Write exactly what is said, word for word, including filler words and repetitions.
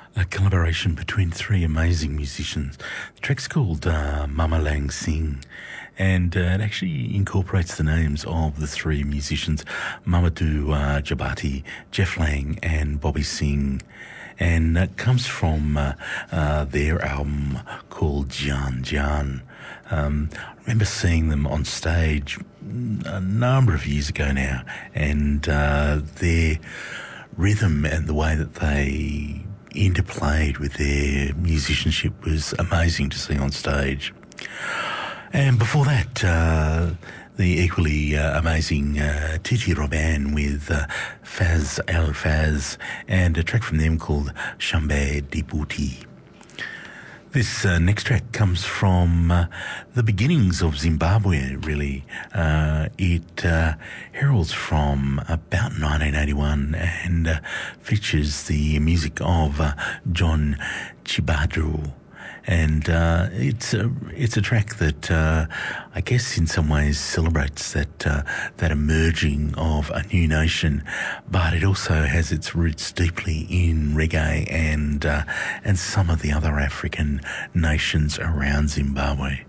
a collaboration between three amazing musicians. The track's called uh, Mama Lang Sing, and uh, it actually incorporates the names of the three musicians, Mamadou uh, Jabati, Jeff Lang, and Bobby Singh. And it comes from uh, uh, their album called Jan Jan. Um, I remember seeing them on stage a number of years ago now, and uh, their rhythm and the way that they interplayed with their musicianship was amazing to see on stage. And before that, uh, the equally uh, amazing uh, Titi Robin with uh, Faz El Faz, and a track from them called Chambe di Bouti. This uh, next track comes from uh, the beginnings of Zimbabwe, really. Uh, it uh, heralds from about nineteen eighty-one and uh, features the music of uh, John Chibadru. And uh, it's a it's a track that uh, I guess in some ways celebrates that uh, that emerging of a new nation, but it also has its roots deeply in reggae and uh, and some of the other African nations around Zimbabwe.